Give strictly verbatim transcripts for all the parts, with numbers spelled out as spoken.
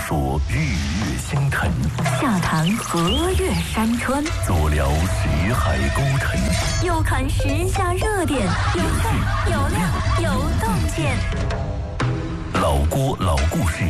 说日月星辰， 下谈河岳山川， 左聊识海沟沉， 右看时下热点，有趣有料有洞见。 老郭老故事。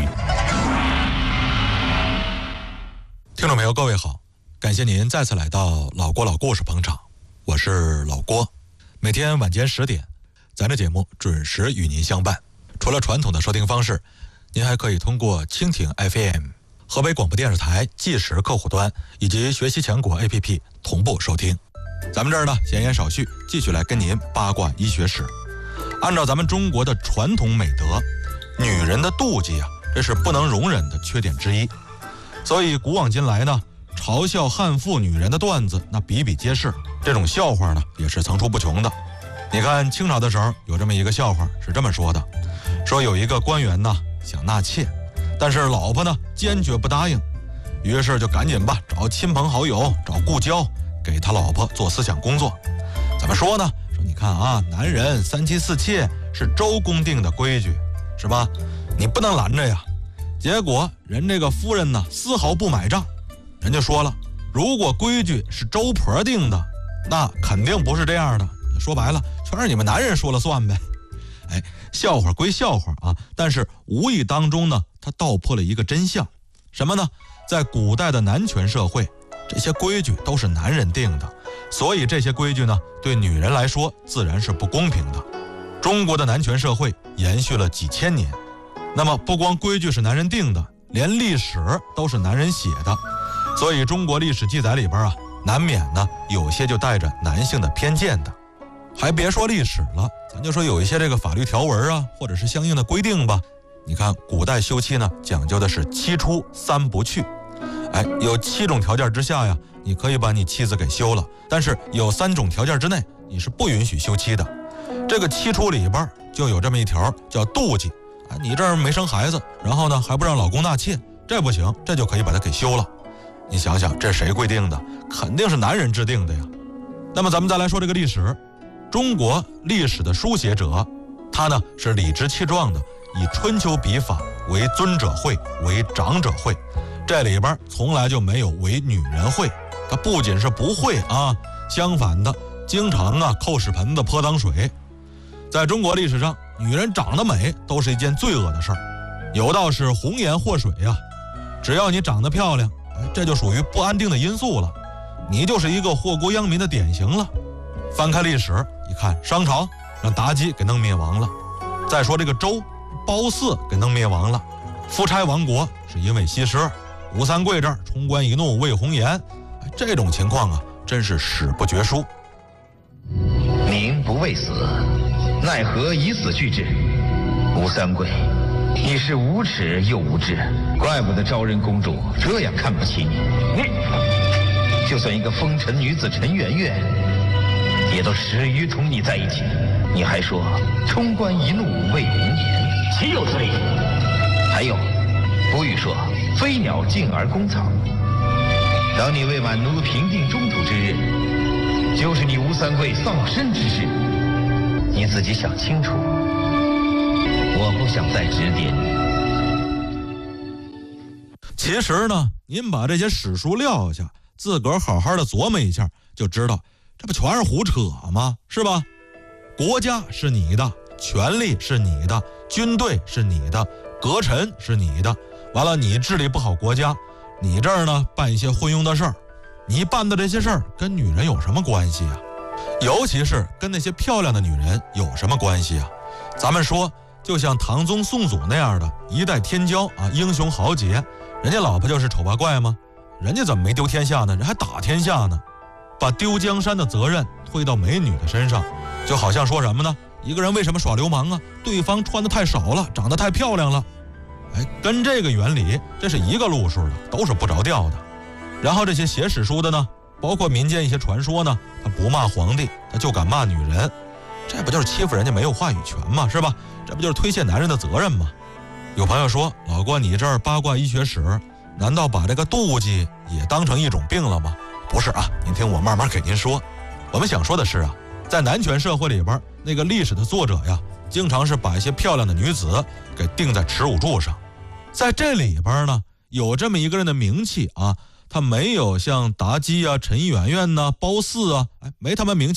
听众朋友，各位好，感谢您再次来到老郭老故事捧场，我是老郭。每天晚间十点，咱这节目准时与您相伴。除了传统的收听方式，您还可以通过蜻蜓 F M、河北广播电视台即时客户端以及学习强国 A P P 同步收听。咱们这儿呢，闲言少叙，继续来跟您八卦医学史。按照咱们中国的传统美德，女人的妒忌啊，这是不能容忍的缺点之一。所以古往今来呢，嘲笑悍妇女人的段子那比比皆是，这种笑话呢也是层出不穷的。你看清朝的时候有这么一个笑话，是这么说的：说有一个官员呢想纳妾，但是老婆呢坚决不答应，于是就赶紧吧找亲朋好友，找故交，给他老婆做思想工作。怎么说呢？说你看啊，男人三妻四妾是周公定的规矩，是吧？你不能拦着呀。结果人这个夫人呢丝毫不买账，人家说了，如果规矩是周婆定的，那肯定不是这样的。说白了，全是你们男人说了算呗。哎，笑话归笑话啊，但是无意当中呢，它道破了一个真相，什么呢？在古代的男权社会，这些规矩都是男人定的，所以这些规矩呢，对女人来说自然是不公平的。中国的男权社会延续了几千年，那么不光规矩是男人定的，连历史都是男人写的，所以中国历史记载里边啊，难免呢有些就带着男性的偏见的。还别说历史了，咱就说有一些这个法律条文啊，或者是相应的规定吧。你看古代休妻呢，讲究的是七出三不去。哎，有七种条件之下呀，你可以把你妻子给休了，但是有三种条件之内，你是不允许休妻的。这个七出里边就有这么一条叫妒忌。哎，你这儿没生孩子，然后呢还不让老公纳妾，这不行，这就可以把他给休了。你想想，这谁规定的？肯定是男人制定的呀。那么咱们再来说这个历史。中国历史的书写者，他呢是理直气壮的以春秋笔法为尊者讳，为长者讳，这里边从来就没有为女人讳。他不仅是不会啊，相反的经常啊扣屎盆子泼脏水。在中国历史上，女人长得美都是一件罪恶的事儿，有道是红颜祸水啊，只要你长得漂亮，这就属于不安定的因素了，你就是一个祸国殃民的典型了。翻开历史一看，商朝让妲己给弄灭亡了，再说这个周褒姒给弄灭亡了，夫差亡国是因为西施，吴三桂这儿冲冠一怒为红颜，这种情况啊真是史不绝书。 民不畏死，奈何以死惧之？吴三桂，你是无耻又无知，怪不得昭仁公主这样看不起你。你就算一个风尘女子陈圆圆，也都耻于同你在一起，你还说冲冠一怒为红颜，岂有此理！还有，古语说飞鸟尽而弓藏，当你为满奴平定中土之日，就是你吴三桂丧身之日，你自己想清楚，我不想再指点你。 其实呢，您把这些史书撂下，自个儿好好的琢磨一下，就知道这不全是胡扯吗？是吧？国家是你的，权力是你的，军队是你的，阁臣是你的，完了你治理不好国家，你这儿呢办一些昏庸的事儿，你办的这些事儿跟女人有什么关系啊？尤其是跟那些漂亮的女人有什么关系啊？咱们说就像唐宗宋祖那样的一代天骄啊，英雄豪杰，人家老婆就是丑八怪吗？人家怎么没丢天下呢？人还打天下呢。把丢江山的责任推到美女的身上，就好像说什么呢？一个人为什么耍流氓啊？对方穿得太少了，长得太漂亮了。哎，跟这个原理这是一个路数的，都是不着调的。然后这些写史书的呢，包括民间一些传说呢，他不骂皇帝，他就敢骂女人，这不就是欺负人家没有话语权吗？是吧？这不就是推卸男人的责任吗？有朋友说，老郭你这儿八卦医学史，难道把这个妒忌也当成一种病了吗？不是啊，您听我慢慢给您说。我们想说的是啊，在男权社会里边，那个历史的作者呀，经常是把一些漂亮的女子给钉在耻辱柱上。在这里边呢， 有这么一个人的名气啊，他没有像妲己啊、陈圆圆呐、褒姒啊，哎，没他们名气